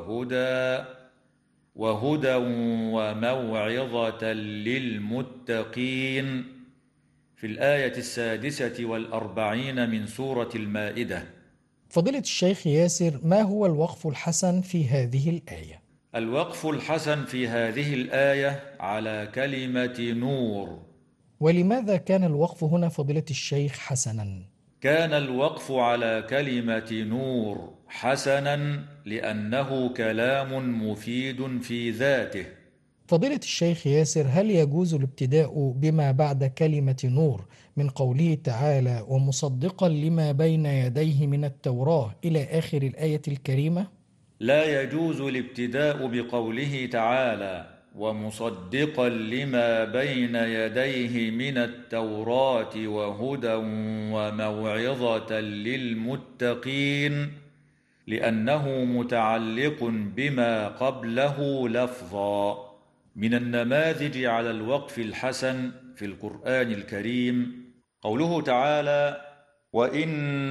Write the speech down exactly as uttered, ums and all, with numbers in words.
هدى وهدى وموعظة للمتقين في الآية السادسة والأربعين من سورة المائدة. فضيلة الشيخ ياسر، ما هو الوقف الحسن في هذه الآية؟ الوقف الحسن في هذه الآية على كلمة نور. ولماذا كان الوقف هنا فضيلة الشيخ حسنا؟ كان الوقف على كلمة نور حسنا لأنه كلام مفيد في ذاته. فضيلة الشيخ ياسر، هل يجوز الابتداء بما بعد كلمة نور من قوله تعالى ومصدقا لما بين يديه من التوراة إلى آخر الآية الكريمة؟ لا يجوز الابتداء بقوله تعالى ومصدقا لما بين يديه من التوراة وهدى وموعظة للمتقين، لأنه متعلق بما قبله لفظا. من النماذج على الوقف الحسن في القرآن الكريم قوله تعالى وإن